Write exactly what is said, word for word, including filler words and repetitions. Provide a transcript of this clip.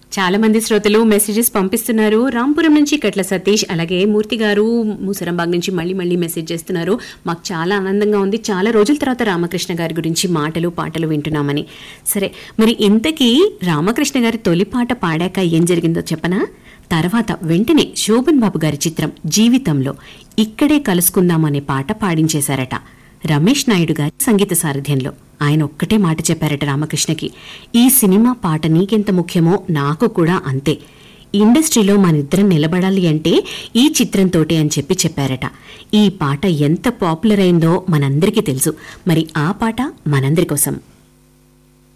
చాలా మంది శ్రోతలు మెసేజెస్ పంపిస్తున్నారు. రాంపురం నుంచి కట్ల సతీష్, అలాగే మూర్తి గారు మూసరంబాగ్ నుంచి మళ్ళీ మళ్ళీ మెసేజ్ చేస్తున్నారు. మాకు చాలా ఆనందంగా ఉంది, చాలా రోజుల తర్వాత రామకృష్ణ గారి గురించి మాటలు పాటలు వింటున్నామని. సరే, మరి ఇంతకీ రామకృష్ణ గారి తొలి పాట పాడాక ఏం జరిగిందో చెప్పనా? తర్వాత వెంటనే శోభన్ బాబు గారి చిత్రం జీవితంలో ఇక్కడే కలుసుకుందామనే పాట పాడించేశారట రమేష్ నాయుడు గారి సంగీత సారథ్యంలో. ఆయన ఒక్కటే మాట చెప్పారట రామకృష్ణకి, ఈ సినిమా పాట నీకెంత ముఖ్యమో నాకు కూడా అంతే, ఇండస్ట్రీలో మనిద్దరం నిలబడాలి అంటే ఈ చిత్రంతోటే అని చెప్పి చెప్పారట. ఈ పాట ఎంత పాపులర్ అయిందో మనందరికీ తెలుసు. మరి ఆ పాట మనందరి కోసం.